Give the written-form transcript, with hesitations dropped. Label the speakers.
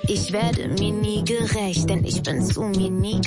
Speaker 1: Ich werde mir nie gerecht, denn ich bin zu mir nie